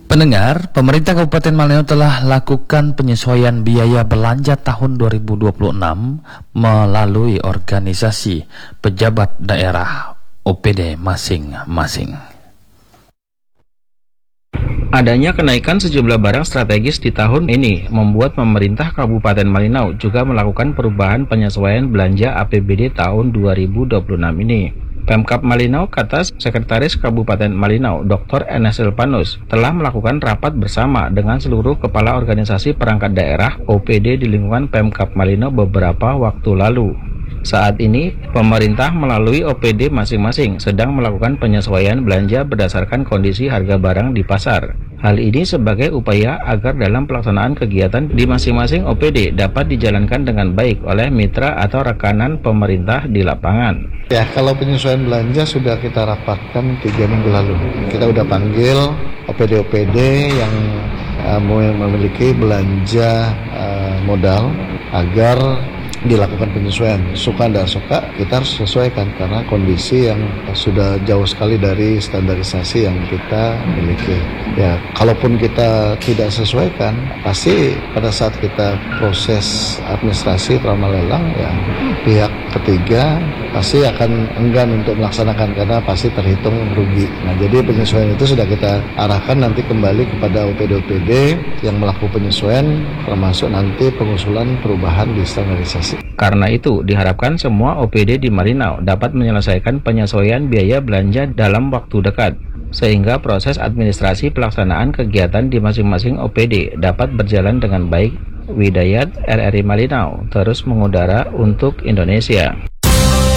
Pendengar, pemerintah Kabupaten Malinau telah lakukan penyesuaian biaya belanja tahun 2026 melalui organisasi pejabat daerah OPD masing-masing. Adanya kenaikan sejumlah barang strategis di tahun ini membuat pemerintah Kabupaten Malinau juga melakukan perubahan penyesuaian belanja APBD tahun 2026 ini. Pemkab Malinau, kata Sekretaris Kabupaten Malinau, Dr. Enes Silvanus, telah melakukan rapat bersama dengan seluruh kepala organisasi perangkat daerah OPD di lingkungan Pemkab Malinau beberapa waktu lalu. Saat ini, pemerintah melalui OPD masing-masing sedang melakukan penyesuaian belanja berdasarkan kondisi harga barang di pasar. Hal ini sebagai upaya agar dalam pelaksanaan kegiatan di masing-masing OPD dapat dijalankan dengan baik oleh mitra atau rekanan pemerintah di lapangan. Ya, kalau penyesuaian belanja sudah kita rapatkan 3 minggu lalu. Kita udah panggil OPD-OPD yang memiliki belanja modal agar dilakukan penyesuaian. Suka tidak suka kita harus sesuaikan karena kondisi yang sudah jauh sekali dari standarisasi yang kita miliki. Ya, kalaupun kita tidak sesuaikan, pasti pada saat kita proses administrasi trauma lelang, ya pihak ketiga pasti akan enggan untuk melaksanakan karena pasti terhitung rugi. Nah, jadi penyesuaian itu sudah kita arahkan nanti kembali kepada OPD-OPD yang melakukan penyesuaian, termasuk nanti pengusulan perubahan di standarisasi. Karena itu, diharapkan semua OPD di Malinau dapat menyelesaikan penyesuaian biaya belanja dalam waktu dekat, sehingga proses administrasi pelaksanaan kegiatan di masing-masing OPD dapat berjalan dengan baik. Widayat, RRI Malinau, terus mengudara untuk Indonesia.